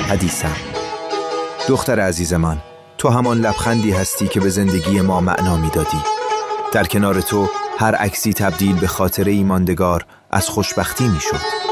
حدیثم. دختر عزیزمان، تو همان لبخندی هستی که به زندگی ما معنا میدادی. در کنار تو هر عکسی تبدیل به خاطره ماندگار از خوشبختی میشد.